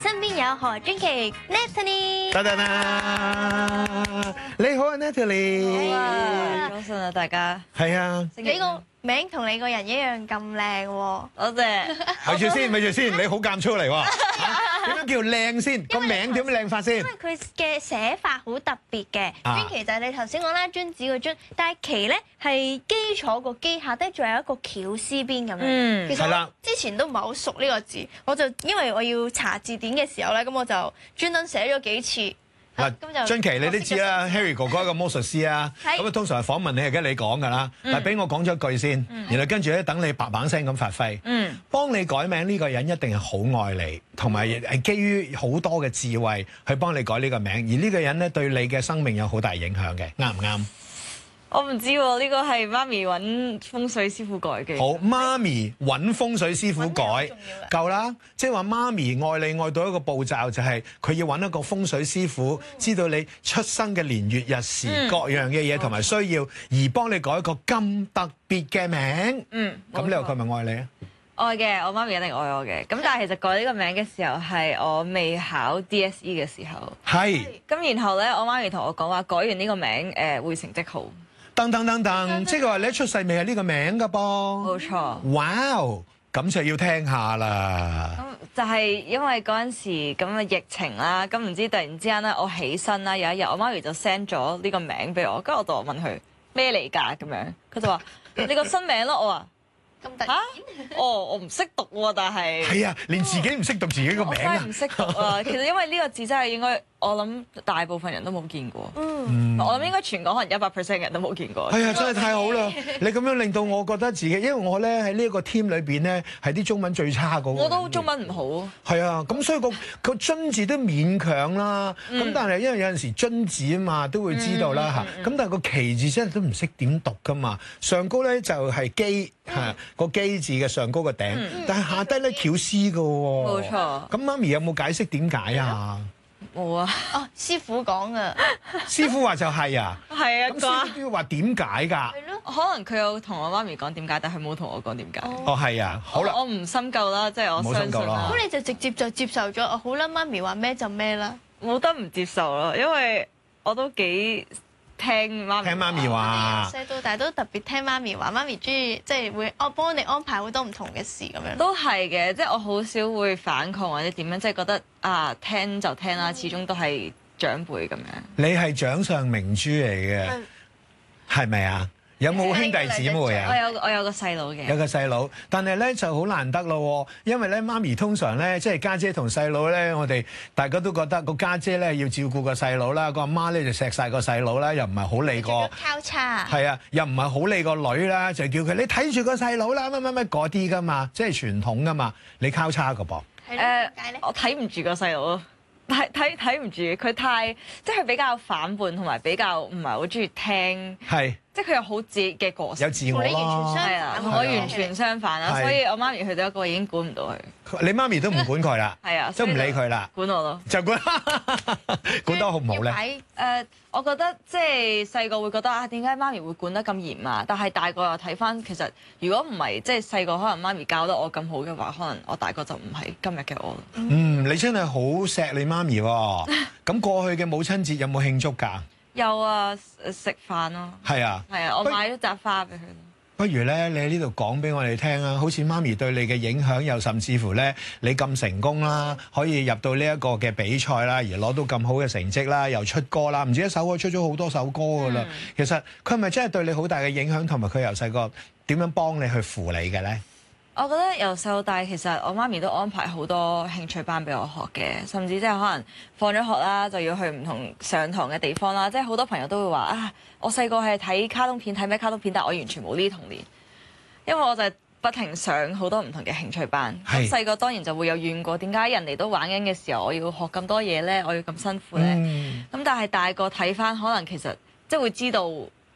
身邊有何尊琪 Natalie， 等等啦，你好啊 Natalie， 好啊，早晨啊大家。 係啊， 你個名同你個人一樣咁靚喎。 多謝。 咪住先，咪住先，你好監粗嚟喎。點樣叫靚先？個名點樣靚法先？ 因為佢嘅寫法好特別嘅，尊琪就係你頭先講啦，尊子個尊，但係琪咧係基礎個基下低，仲有一個翹絲邊咁樣。其實我之前都唔係好熟呢個字，我就因為我要查字典嘅時候咧，咁我就專登寫咗幾次。 嗱，尊琪你都知啦 ，Harry 哥哥一個魔術師啊，咁啊通常係訪問你係梗係你講㗎啦，但係俾我講咗一句先，然後跟住咧等你嘭嘭聲咁發揮，幫你改名呢個人一定係好愛你，同埋係基於好多嘅智慧去幫你改呢個名，而呢個人咧對你嘅生命有好大影響嘅，啱唔啱？ 我唔知喎，呢個係媽咪揾風水師傅改嘅。 好，媽咪揾風水師傅改夠啦，即係話媽咪愛你愛到一個步驟，就係佢要揾一個風水師傅，知道你出生嘅年月日時各樣嘅嘢同埋需要，而幫你改一個咁特別嘅名。咁你話佢咪愛你啊？ 愛嘅，我媽咪一定愛我嘅。咁但係其實改呢個名嘅時候係我未考 DSE 嘅時候。 係。 咁然後咧，我媽咪同我講話改完呢個名會成績好。 噔，即係話你一出世未係呢個名㗎噃。 冇錯。 哇！咁就要聽下啦。 咁就係因為嗰陣時咁嘅疫情啦，咁唔知突然之間咧，我起身啦，有一日我媽咪就 send 咗呢個名俾我，跟住我就問佢咩嚟㗎咁樣，佢就話你個新名咯，我話咁突然我唔識讀喎，但係係啊，連自己唔識讀自己個名啊！ 我真係唔識讀啊！其實因為呢個字真係應該，我諗大部分人都冇見過。我諗應該全港可能100% 人都冇見過。 係啊，真係太好啦！你咁樣令到我覺得自己，因為我咧喺呢一個 team 裏邊咧係啲中文最差嗰個。 我都中文唔好。 係啊，咁所以個尊字都勉強啦。咁但係因為有陣時尊字啊嘛，都會知道啦嚇。咁但係個琪字真係都唔識點讀噶嘛。上高咧就係基嚇個基字嘅上高個頂，但係下低咧翹絲㗎喎。 冇錯。 咁媽咪有冇解釋點解啊？ 冇啊！ 哦，師傅講啊， 師傅話就係啊， 係啊， 咁師傅都要話點解㗎？ 係咯， 可能佢有同我媽咪講點解，但係冇同我講點解。 哦，係啊，好啦， 我唔深究啦，即係我相信啦。 咁你就直接就接受咗，哦好啦，媽咪話咩就咩啦， 冇得唔接受咯，因為我都幾聽媽咪話， 細到大都特別聽媽咪話，媽咪中意即係會幫你安排好多唔同嘅事咁樣。 都係嘅，即係我好少會反抗或者點樣，即係覺得啊聽就聽啦，始終都係長輩咁樣。 你係掌上明珠嚟嘅，係咪啊？有冇兄弟姊妹啊？ 我有個細佬嘅， 有個細佬，但係咧就好難得咯，因為咧媽咪通常咧即係家姐同細佬咧，我哋大家都覺得個家姐咧要照顧個細佬啦，個阿媽咧就錫晒個細佬啦，又唔係好理個交叉， 係啊，又唔係好理個女啦，就叫佢你睇住個細佬啦，乜嗰啲噶嘛，即係傳統噶嘛，你交叉個噃。 我睇唔住個細佬咯。睇唔住佢太即係比較反叛，同埋比較唔係好中意聽，即係佢有好自己嘅個性， 有自我咯， 係啊，同我完全相反啦，所以我媽咪去到一個已經管唔到佢。 你媽咪都唔管佢啦， 係啊， 都唔理佢啦， 管我咯， 就管得好唔好咧？ 我覺得即係細個會覺得啊，點解媽咪會管得咁嚴啊？但係大個又睇翻，其實如果唔係即係細個可能媽咪教得我咁好嘅話，可能我大個就唔係今日嘅我。 你真係好錫你媽咪喎！咁過去嘅母親節有冇慶祝㗎？ 有啊，食飯咯。 係啊， 我買咗紮花俾佢。 不如咧，你喺呢度講俾我哋聽啊！好似媽咪對你嘅影響，又甚至乎咧，你咁成功啦，可以入到呢一個嘅比賽啦，而攞到咁好嘅成績啦，又出歌啦，唔止一首歌，出咗好多首歌噶啦。其實佢係咪真係對你好大嘅影響，同埋佢由細個點樣幫你去扶你嘅咧？ 我覺得由細到大，其實我媽咪都安排好多興趣班俾我學嘅，甚至即係可能放咗學啦，就要去唔同上堂嘅地方啦。即係好多朋友都會話啊，我細個係睇卡通片，睇咩卡通片？但係我完全冇呢啲童年，因為我就係不停上好多唔同嘅興趣班。咁細個當然就會有怨過，點解人哋都玩緊嘅時候，我要學咁多嘢咧？我要咁辛苦咧？咁但係大個睇翻，可能其實即係會知道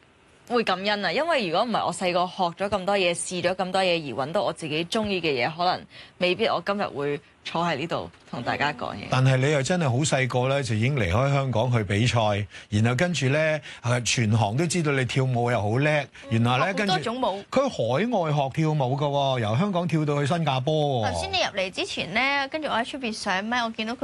會感恩啊，因為如果唔係我細個學咗咁多嘢，試咗咁多嘢而揾到我自己中意嘅嘢，可能未必我今日會坐喺呢度同大家講嘢。 但係你又真係好細個咧，就已經離開香港去比賽，然後跟住咧全行都知道你跳舞又好叻，原來咧跟住佢海外學跳舞㗎喎，由香港跳到去新加坡喎。 頭先你入嚟之前咧，跟住我喺出邊上咪，我見到佢。